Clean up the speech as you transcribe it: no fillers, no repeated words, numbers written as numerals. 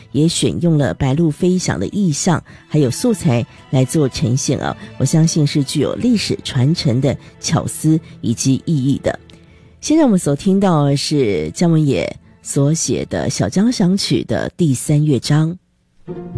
也选用了白鹭飞翔的意象还有素材来做呈现啊，我相信是具有历史传承的巧思以及意义的。现在我们所听到的是姜文也所写的小交响曲的第3乐章。